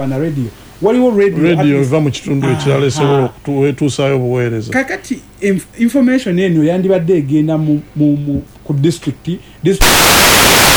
na radio waliwo radio eva mu kitundu ekirala esobola okutuusaayo obuweereza kakati information eno yandibadde egenda ku district